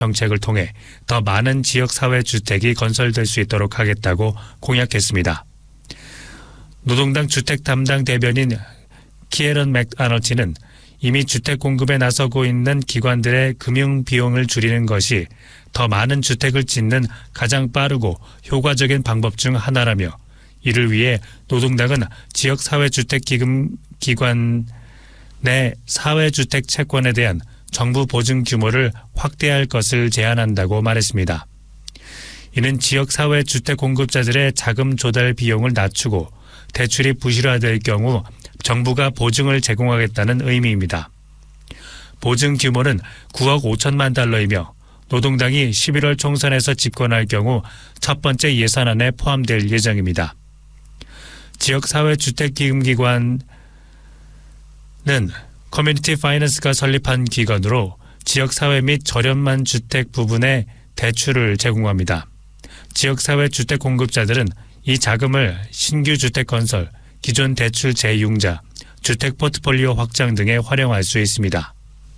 정책을 통해 더 많은 지역사회주택이 건설될 수 있도록 하겠다고 공약했습니다. 노동당 주택 담당 대변인 키에런 맥아너티는 이미 주택 공급에 나서고 있는 기관들의 금융 비용을 줄이는 것이 더 많은 주택을 짓는 가장 빠르고 효과적인 방법 중 하나라며 이를 위해 노동당은 지역사회주택기관 내 사회주택 채권에 대한 정부 보증 규모를 확대할 것을 제안한다고 말했습니다. 이는 지역사회주택 공급자들의 자금 조달 비용을 낮추고 대출이 부실화될 경우 정부가 보증을 제공하겠다는 의미입니다. 보증 규모는 9억 5천만 달러이며 노동당이 11월 총선에서 집권할 경우 첫 번째 예산안에 포함될 예정입니다. 지역사회주택기금기관은 커뮤니티 파이낸스가 설립한 기관으로 지역사회 및 저렴한 주택 부분에 대출을 제공합니다. 지역사회 주택 공급자들은 이 자금을 신규 주택 건설, 기존 대출 재융자, 주택 포트폴리오 확장 등에 활용할 수 있습니다.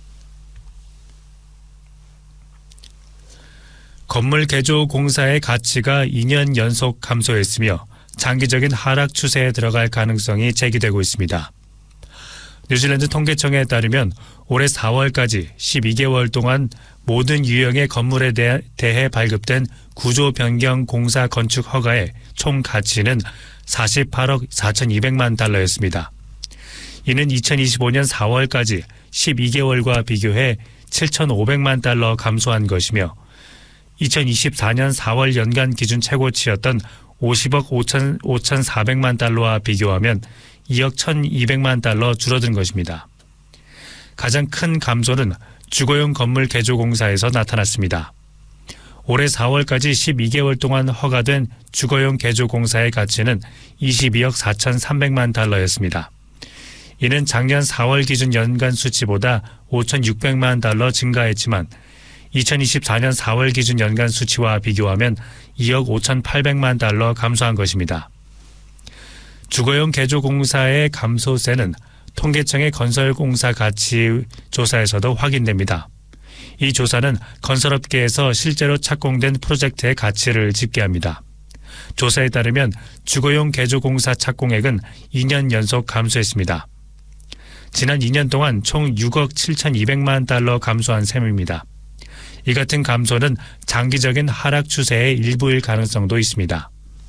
건물 개조 공사의 가치가 2년 연속 감소했으며 장기적인 하락 추세에 들어갈 가능성이 제기되고 있습니다. 뉴질랜드 통계청에 따르면 올해 4월까지 12개월 동안 모든 유형의 건물에 대해 발급된 구조 변경 공사 건축 허가의 총 가치는 48억 4,200만 달러였습니다. 이는 2025년 4월까지 12개월과 비교해 7,500만 달러 감소한 것이며 2024년 4월 연간 기준 최고치였던 50억 5,400만 달러와 비교하면 2억 1,200만 달러 줄어든 것입니다. 가장 큰 감소는 주거용 건물 개조 공사에서 나타났습니다. 올해 4월까지 12개월 동안 허가된 주거용 개조 공사의 가치는 22억 4,300만 달러였습니다. 이는 작년 4월 기준 연간 수치보다 5,600만 달러 증가했지만 2024년 4월 기준 연간 수치와 비교하면 2억 5,800만 달러 감소한 것입니다. 주거용 개조 공사의 감소세는 통계청의 건설공사 가치 조사에서도 확인됩니다. 이 조사는 건설업계에서 실제로 착공된 프로젝트의 가치를 집계합니다. 조사에 따르면 주거용 개조공사 착공액은 2년 연속 감소했습니다. 지난 2년 동안 총 6억 7,200만 달러 감소한 셈입니다. 이 같은 감소는 장기적인 하락 추세의 일부일 가능성도 있습니다.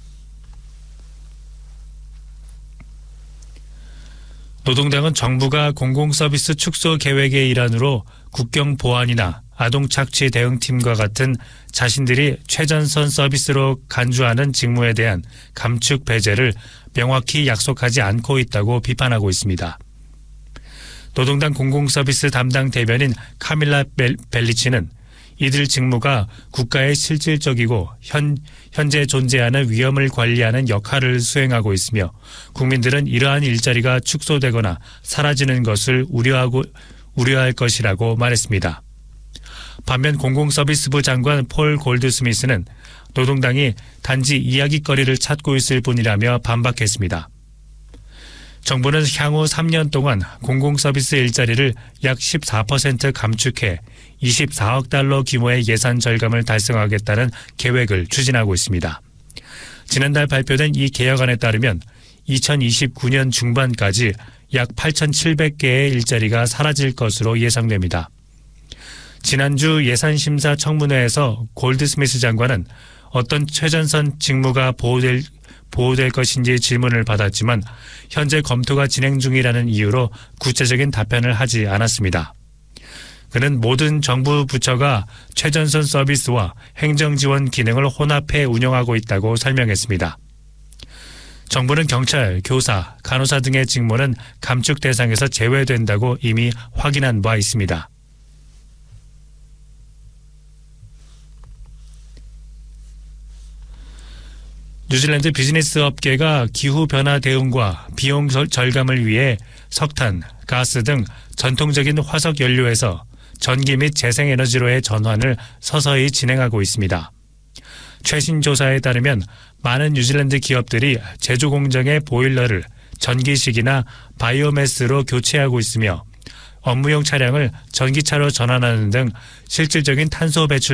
노동당은 정부가 공공서비스 축소 계획의 일환으로 국경 보안이나 아동 착취 대응팀과 같은 자신들이 최전선 서비스로 간주하는 직무에 대한 감축 배제를 명확히 약속하지 않고 있다고 비판하고 있습니다. 노동당 공공서비스 담당 대변인 카밀라 벨리치는 이들 직무가 국가의 실질적이고 현재 존재하는 위험을 관리하는 역할을 수행하고 있으며 국민들은 이러한 일자리가 축소되거나 사라지는 것을 우려할 것이라고 말했습니다. 반면 공공서비스부 장관 폴 골드스미스는 노동당이 단지 이야깃거리를 찾고 있을 뿐이라며 반박했습니다. 정부는 향후 3년 동안 공공서비스 일자리를 약 14% 감축해 24억 달러 규모의 예산 절감을 달성하겠다는 계획을 추진하고 있습니다. 지난달 발표된 이 개혁안에 따르면 2029년 중반까지 약 8,700개의 일자리가 사라질 것으로 예상됩니다. 지난주 예산심사 청문회에서 골드스미스 장관은 어떤 최전선 직무가 보호될 것인지 질문을 받았지만 현재 검토가 진행 중이라는 이유로 구체적인 답변을 하지 않았습니다. 그는 모든 정부 부처가 최전선 서비스와 행정지원 기능을 혼합해 운영하고 있다고 설명했습니다. 정부는 경찰, 교사, 간호사 등의 직무는 감축 대상에서 제외된다고 이미 확인한 바 있습니다. 뉴질랜드 비즈니스 업계가 기후변화 대응과 비용 절감을 위해 석탄, 가스 등 전통적인 화석 연료에서 전기 및 재생에너지로의 전환을 서서히 진행하고 있습니다. 최신 조사에 따르면 많은 뉴질랜드 기업들이 제조 공장의 보일러를 전기식이나 바이오매스로 교체하고 있으며 업무용 차량을 전기차로 전환하는 등 실질적인 탄소 배출